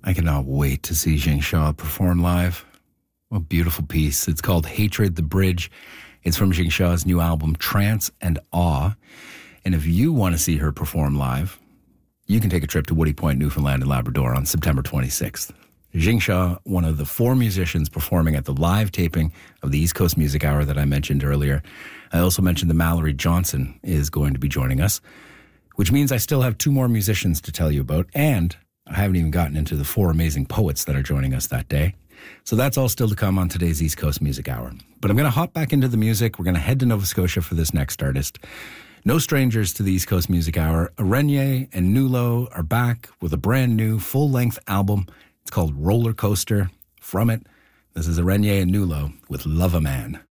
I cannot wait to see Jing Shaw perform live. What a beautiful piece. It's called Hatred, the Bridge. It's from Jing Shaw's new album, Trance and Awe. And if you want to see her perform live, you can take a trip to Woody Point, Newfoundland and Labrador on September 26th. Jing Shaw, one of the 4 musicians performing at the live taping of the East Coast Music Hour that I mentioned earlier. I also mentioned that Mallory Johnson is going to be joining us, which means I still have 2 more musicians to tell you about, and I haven't even gotten into the 4 amazing poets that are joining us that day. So that's all still to come on today's East Coast Music Hour. But I'm going to hop back into the music. We're going to head to Nova Scotia for this next artist. No strangers to the East Coast Music Hour. Renier and Nulo are back with a brand new full-length album. It's called Roller Coaster. From it, this is Renier and Nulo with Love a Man.